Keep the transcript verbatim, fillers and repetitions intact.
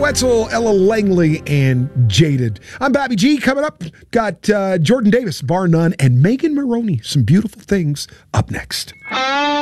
Wetzel, Ella Langley, and Jaded. I'm Bobby G. Coming up, got uh, Jordan Davis, Bar None, and Megan Maroney. Some beautiful things up next.